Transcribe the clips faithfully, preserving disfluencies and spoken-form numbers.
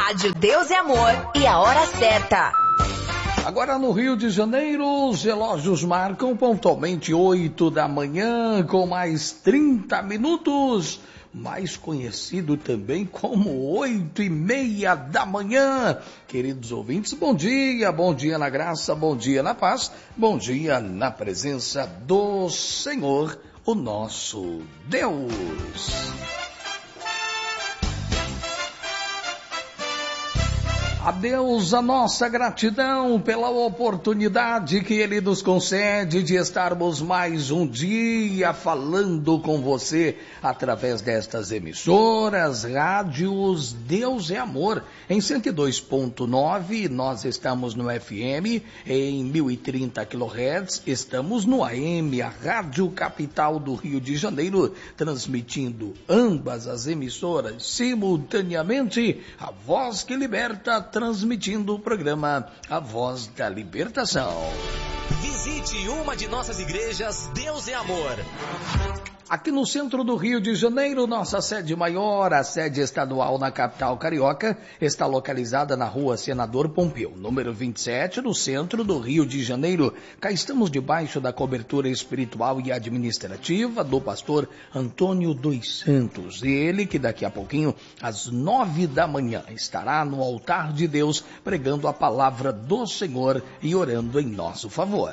Rádio Deus e Amor e a hora certa. Agora no Rio de Janeiro, os relógios marcam pontualmente oito da manhã, com mais trinta minutos, mais conhecido também como oito e meia da manhã. Queridos ouvintes, bom dia, bom dia na graça, bom dia na paz, bom dia na presença do Senhor, o nosso Deus. A Deus a nossa gratidão pela oportunidade que Ele nos concede de estarmos mais um dia falando com você através destas emissoras, rádios Deus é Amor. Em cento e dois ponto nove nós estamos no F M, em mil e trinta quilohertz, estamos no A M, a Rádio Capital do Rio de Janeiro, transmitindo ambas as emissoras simultaneamente, a voz que liberta, transmitindo o programa A Voz da Libertação. Visite uma de nossas igrejas Deus é Amor. Aqui no centro do Rio de Janeiro, nossa sede maior, a sede estadual na capital carioca, está localizada na rua Senador Pompeu, número vinte e sete, no centro do Rio de Janeiro. Cá estamos debaixo da cobertura espiritual e administrativa do pastor Antônio dos Santos. Ele que daqui a pouquinho, às nove da manhã, estará no altar de Deus, pregando a palavra do Senhor e orando em nosso favor.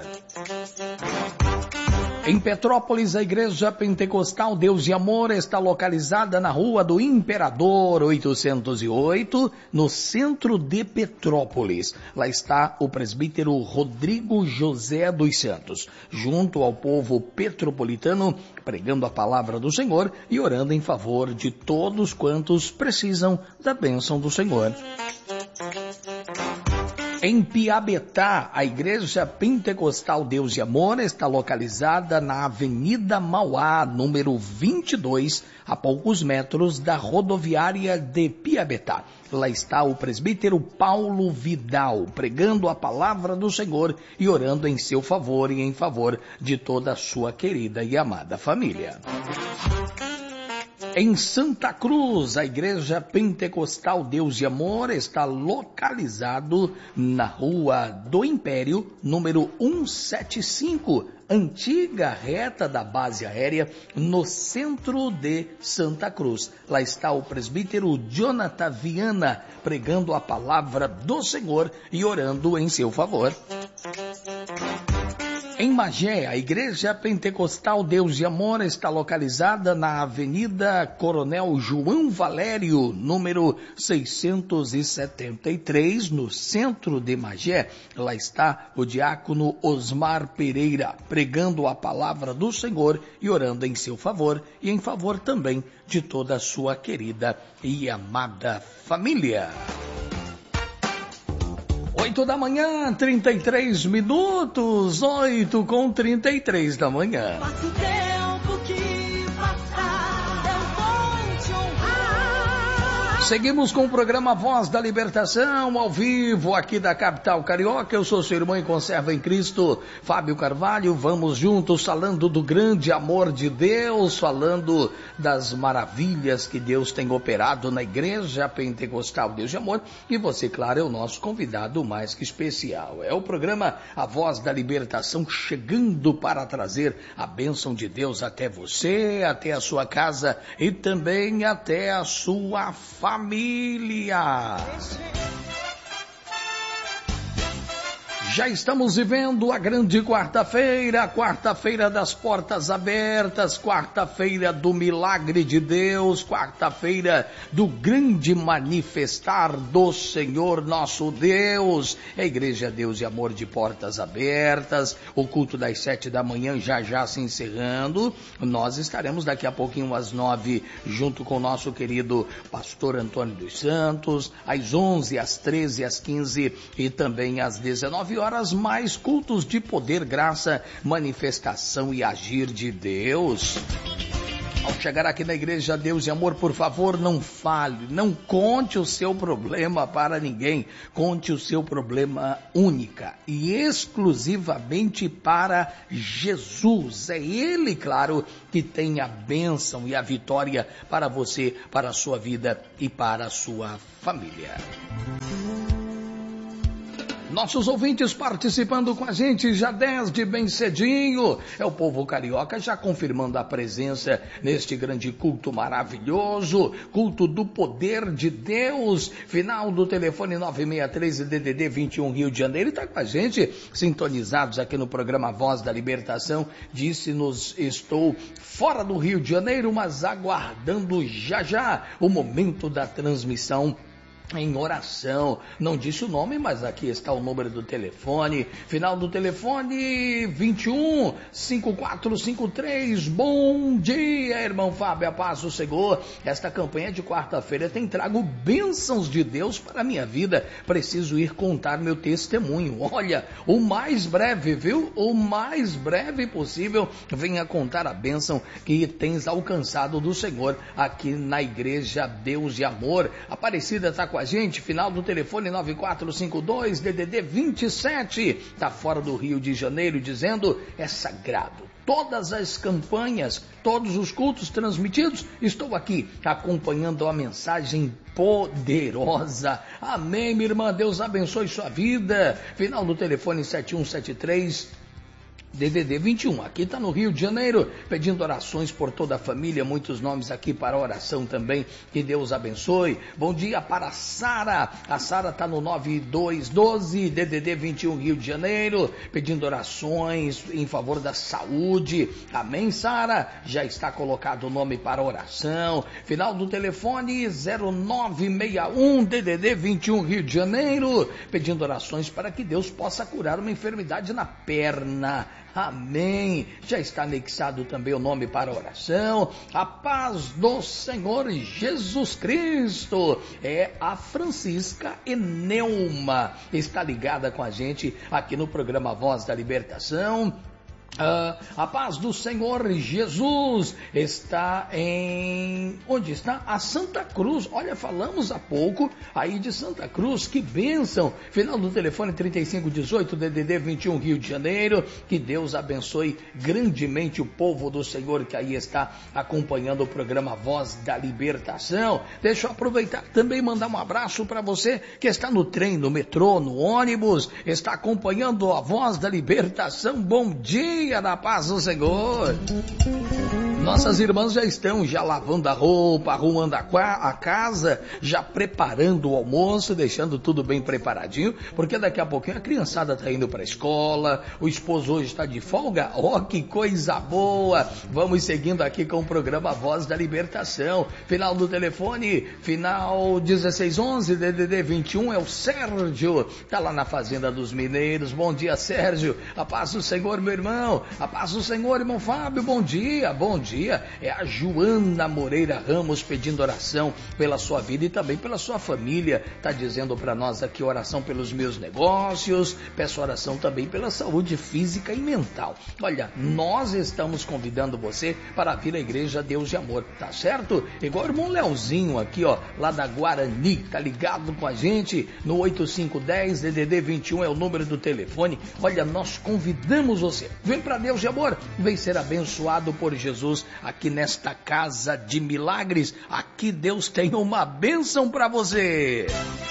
Em Petrópolis, a Igreja Pentecostal Deus e Amor está localizada na Rua do Imperador oitocentos e oito, no centro de Petrópolis. Lá está o presbítero Rodrigo José dos Santos, junto ao povo petropolitano, pregando a palavra do Senhor e orando em favor de todos quantos precisam da bênção do Senhor. Em Piabetá, a Igreja Pentecostal Deus e Amor está localizada na Avenida Mauá, número vinte e dois, a poucos metros da rodoviária de Piabetá. Lá está o presbítero Paulo Vidal, pregando a palavra do Senhor e orando em seu favor e em favor de toda a sua querida e amada família. Em Santa Cruz, a Igreja Pentecostal Deus e Amor está localizado na Rua do Império, número cento e setenta e cinco, antiga reta da base aérea, no centro de Santa Cruz. Lá está o presbítero Jonathan Viana, pregando a palavra do Senhor e orando em seu favor. Em Magé, a Igreja Pentecostal Deus e Amor está localizada na Avenida Coronel João Valério, número seiscentos e setenta e três, no centro de Magé. Lá está o diácono Osmar Pereira, pregando a palavra do Senhor e orando em seu favor e em favor também de toda a sua querida e amada família. Oito da manhã, trinta e três minutos, oito com trinta e três da manhã. Passa o tempo que passar, eu vou te honrar. Seguimos com o programa Voz da Libertação, ao vivo aqui da capital carioca. Eu sou seu irmão e conserva em Cristo, Fábio Carvalho. Vamos juntos falando do grande amor de Deus, falando das maravilhas que Deus tem operado na Igreja Pentecostal Deus de Amor. E você, claro, é o nosso convidado mais que especial. É o programa A Voz da Libertação, chegando para trazer a bênção de Deus até você, até a sua casa e também até a sua família. Já estamos vivendo a grande quarta-feira, quarta-feira das portas abertas, quarta-feira do milagre de Deus, quarta-feira do grande manifestar do Senhor nosso Deus. A Igreja Deus e Amor de portas abertas, o culto das sete da manhã já já se encerrando. Nós estaremos daqui a pouquinho às nove, junto com o nosso querido pastor Antônio dos Santos, às onze, às treze, às quinze e também às dezenove horas. Horas mais cultos de poder, graça, manifestação e agir de Deus. Ao chegar aqui na Igreja Deus e Amor, por favor, não fale, não conte o seu problema para ninguém. Conte o seu problema única e exclusivamente para Jesus. É Ele, claro, que tem a bênção e a vitória para você, para a sua vida e para a sua família. Nossos ouvintes participando com a gente já desde bem cedinho. É o povo carioca já confirmando a presença neste grande culto maravilhoso, culto do poder de Deus. Final do telefone nove seis três D D D vinte e um Rio de Janeiro. Está com a gente, sintonizados aqui no programa Voz da Libertação. Disse-nos, estou fora do Rio de Janeiro, mas aguardando já já o momento da transmissão em oração. Não disse o nome, mas aqui está o número do telefone. Final do telefone vinte e um, cinquenta e quatro cinquenta e três. Bom dia, irmão Fábio, a paz do Senhor. Esta campanha de quarta-feira tem trago bênçãos de Deus para a minha vida. Preciso ir contar meu testemunho. Olha, o mais breve, viu? O mais breve possível. Venha contar a bênção que tens alcançado do Senhor aqui na Igreja Deus e Amor. Aparecida está com a gente, final do telefone nove quatro cinco dois D D D vinte e sete, está fora do Rio de Janeiro, dizendo, é sagrado. Todas as campanhas, todos os cultos transmitidos, estou aqui acompanhando a mensagem poderosa. Amém, minha irmã, Deus abençoe sua vida. Final do telefone sete um sete três D D D vinte e um, aqui está no Rio de Janeiro, pedindo orações por toda a família, muitos nomes aqui para oração também, que Deus abençoe. Bom dia para a Sara, a Sara está no nove dois um dois D D D vinte e um Rio de Janeiro, pedindo orações em favor da saúde. Amém, Sara? Já está colocado o nome para oração. Final do telefone zero nove seis um D D D vinte e um Rio de Janeiro, pedindo orações para que Deus possa curar uma enfermidade na perna. Amém. Já está anexado também o nome para oração. A paz do Senhor Jesus Cristo. É a Francisca Eneuma. Está ligada com a gente aqui no programa Voz da Libertação. Uh, a paz do Senhor Jesus está em... Onde está? A Santa Cruz. Olha, falamos há pouco aí de Santa Cruz. Que bênção. Final do telefone trinta e cinco dezoito D D D vinte e um Rio de Janeiro. Que Deus abençoe grandemente o povo do Senhor que aí está acompanhando o programa Voz da Libertação. Deixa eu aproveitar também e mandar um abraço para você que está no trem, no metrô, no ônibus, está acompanhando a Voz da Libertação. Bom dia. Da paz do Senhor. Nossas irmãs já estão já lavando a roupa, arrumando a, a casa, já preparando o almoço, deixando tudo bem preparadinho, porque daqui a pouquinho a criançada está indo para a escola, o esposo hoje está de folga. Ó, oh, que coisa boa! Vamos seguindo aqui com o programa Voz da Libertação. Final do telefone, final dezesseis onze D D D vinte e um, é o Sérgio, está lá na Fazenda dos Mineiros. Bom dia, Sérgio. A paz do Senhor, meu irmão. A paz do Senhor, irmão Fábio. Bom dia, bom dia. É a Joana Moreira Ramos pedindo oração pela sua vida e também pela sua família. Está dizendo para nós aqui oração pelos meus negócios, peço oração também pela saúde física e mental. Olha, nós estamos convidando você para vir à Igreja Deus de Amor, tá certo? Igual o irmão Leozinho aqui, ó, lá da Guarani, tá ligado com a gente no oito cinco um zero D D D vinte e um é o número do telefone. Olha, nós convidamos você. Vem para Deus de Amor, vem ser abençoado por Jesus aqui nesta casa de milagres. Aqui Deus tem uma bênção para você.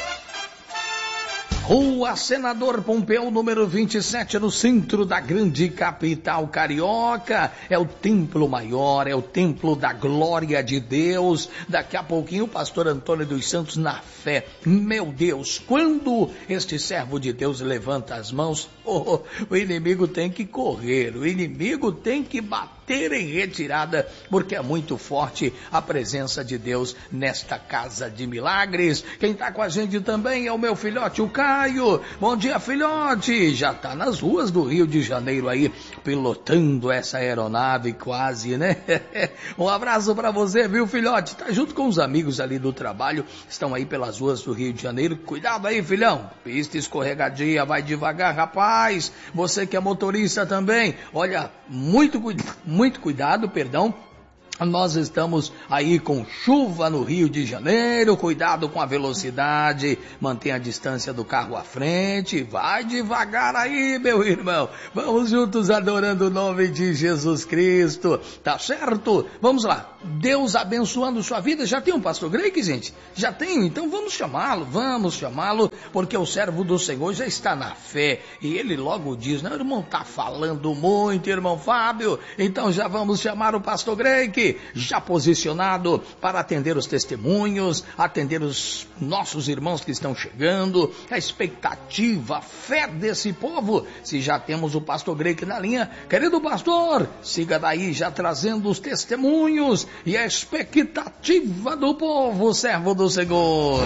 Rua Senador Pompeu, número vinte e sete, no centro da grande capital carioca. É o templo maior, é o templo da glória de Deus. Daqui a pouquinho o pastor Antônio dos Santos na fé. Meu Deus, quando este servo de Deus levanta as mãos, oh, o inimigo tem que correr, o inimigo tem que bater em retirada, porque é muito forte a presença de Deus nesta casa de milagres. Quem está com a gente também é o meu filhote, o Caio. Bom dia, filhote. Já está nas ruas do Rio de Janeiro aí, pilotando essa aeronave quase, né? Um abraço para você, viu, filhote? Tá junto com os amigos ali do trabalho, estão aí pelas ruas do Rio de Janeiro. Cuidado aí, filhão. Pista escorregadia, vai devagar, rapaz. Você que é motorista também, olha, muito, muito cuidado, perdão. Nós estamos aí com chuva no Rio de Janeiro, cuidado com a velocidade, mantenha a distância do carro à frente, vai devagar aí, meu irmão. Vamos juntos adorando o nome de Jesus Cristo, tá certo? Vamos lá, Deus abençoando sua vida. Já tem um pastor Greig, gente? Já tem? Então vamos chamá-lo, vamos chamá-lo, porque o servo do Senhor já está na fé, e ele logo diz, não, irmão, tá falando muito, irmão Fábio, então já vamos chamar o pastor Greig, já posicionado para atender os testemunhos, atender os nossos irmãos que estão chegando, a expectativa, a fé desse povo. Se já temos o pastor Greig na linha, querido pastor, siga daí já trazendo os testemunhos e a expectativa do povo, servo do Senhor.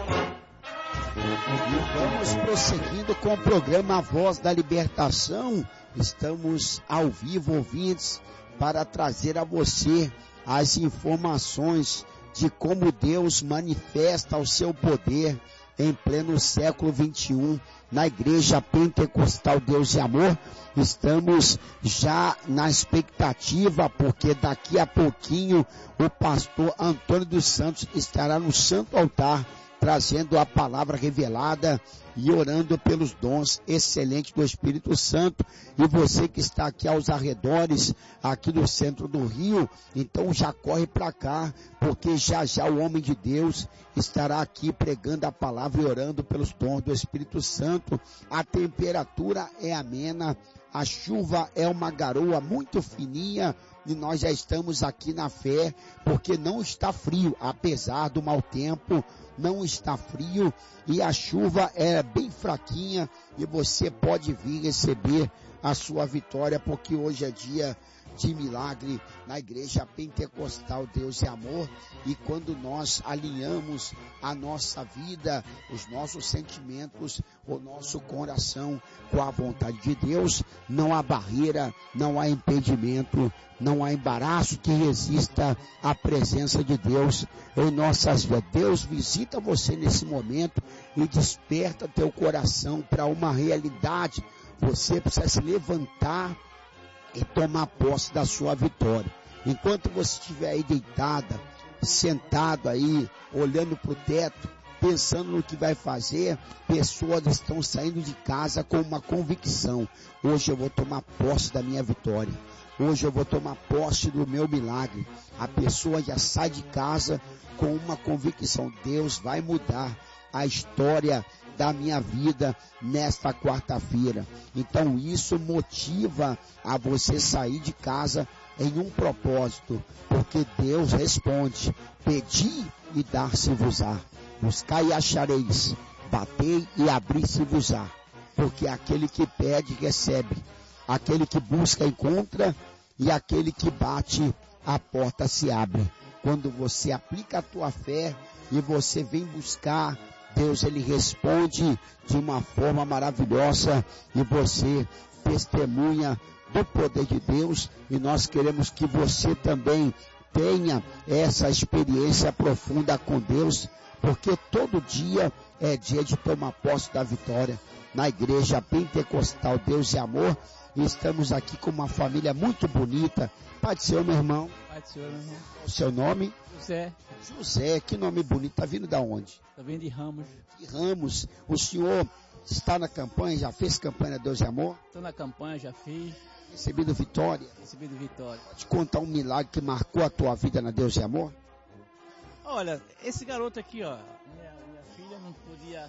E vamos prosseguindo com o programa A Voz da Libertação. Estamos ao vivo, ouvintes, para trazer a você as informações de como Deus manifesta o seu poder em pleno século vinte e um na Igreja Pentecostal Deus e Amor. Estamos já na expectativa, porque daqui a pouquinho o pastor Antônio dos Santos estará no Santo Altar, trazendo a palavra revelada e orando pelos dons excelentes do Espírito Santo. E você que está aqui aos arredores, aqui do centro do Rio, então já corre para cá, porque já já o homem de Deus estará aqui pregando a palavra e orando pelos dons do Espírito Santo. A temperatura é amena, a chuva é uma garoa muito fininha, e nós já estamos aqui na fé, porque não está frio, apesar do mau tempo, não está frio, e a chuva é bem fraquinha, e você pode vir receber a sua vitória, porque hoje é dia de milagre na Igreja Pentecostal Deus e Amor. E quando nós alinhamos a nossa vida, os nossos sentimentos, o nosso coração com a vontade de Deus, não há barreira, não há impedimento, não há embaraço que resista à presença de Deus em nossas vidas. Deus visita você nesse momento e desperta teu coração para uma realidade. Você precisa se levantar e tomar posse da sua vitória. Enquanto você estiver aí deitada, sentado aí, olhando para o teto, pensando no que vai fazer, pessoas estão saindo de casa com uma convicção: hoje eu vou tomar posse da minha vitória, hoje eu vou tomar posse do meu milagre. A pessoa já sai de casa com uma convicção: Deus vai mudar a história da minha vida nesta quarta-feira. Então isso motiva a você sair de casa em um propósito, porque Deus responde: pedi e dar-se-vos-á, buscai e achareis, batei e abri-se-vos-á. Porque aquele que pede recebe, aquele que busca encontra, e aquele que bate a porta se abre. Quando você aplica a tua fé e você vem buscar, Deus ele responde de uma forma maravilhosa, e você testemunha do poder de Deus. E nós queremos que você também tenha essa experiência profunda com Deus, porque todo dia é dia de tomar posse da vitória na Igreja Pentecostal Deus e Amor. E estamos aqui com uma família muito bonita. Pai do Senhor, meu irmão. Pai do Senhor, meu irmão. O seu nome? José. José, que nome bonito. Tá vindo da onde? Tá vindo de Ramos. De Ramos. O senhor está na campanha, já fez campanha Deus e Amor? Estou na campanha, já fiz. Recebido vitória? Recebido vitória. Pode contar um milagre que marcou a tua vida na Deus e Amor? Olha, esse garoto aqui, ó, minha, minha filha não podia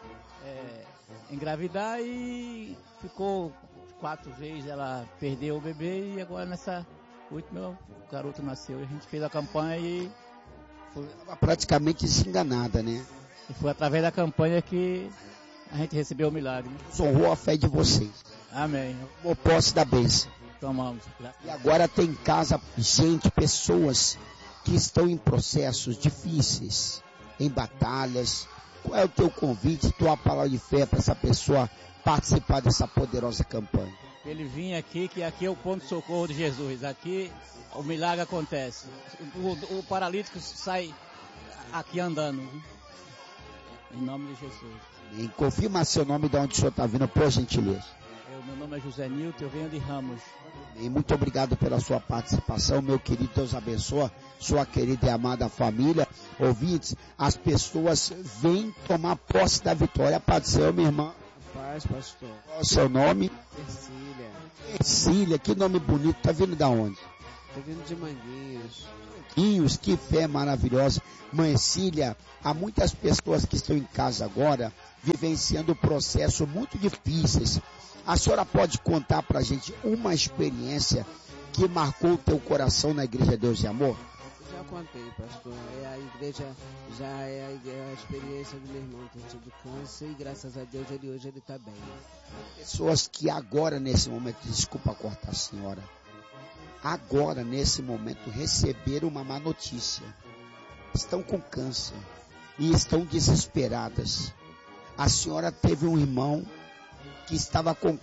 é, engravidar e ficou quatro vezes, ela perdeu o bebê, e agora nessa última o garoto nasceu. A gente fez a campanha e foi, praticamente desenganada, né? E foi através da campanha que a gente recebeu o milagre. Deus honrou a fé de vocês. Amém. Tomou posse da bênção. Tomamos. E agora tem em casa gente, pessoas que estão em processos difíceis, em batalhas. Qual é o teu convite, tua palavra de fé para essa pessoa participar dessa poderosa campanha? Ele vinha aqui, que aqui é o ponto de socorro de Jesus. Aqui o milagre acontece. O, o paralítico sai aqui andando. Em nome de Jesus. E confirma seu nome de onde o senhor está vindo, por gentileza. Eu, meu nome é José Nilton, eu venho de Ramos. E muito obrigado pela sua participação, meu querido, Deus abençoe sua querida e amada família. Ouvintes, as pessoas vêm tomar posse da vitória. Paz do Senhor, minha irmã. Paz, pastor. Qual é o seu nome? Ercília. Ercília, que nome bonito. Tá vindo da onde? Tô vindo de Manguinhos. Manguinhos, que fé maravilhosa. Mãe Ercília, há muitas pessoas que estão em casa agora, vivenciando processos muito difíceis. A senhora pode contar pra gente uma experiência que marcou o teu coração na Igreja Deus e Amor? Já contei, pastor. É a igreja, já é a, igreja, a experiência do meu irmão ter tido câncer e graças a Deus ele hoje ele tá bem. Pessoas que agora nesse momento, desculpa cortar a senhora, agora nesse momento receberam uma má notícia. Estão com câncer e estão desesperadas. A senhora teve um irmão que estava com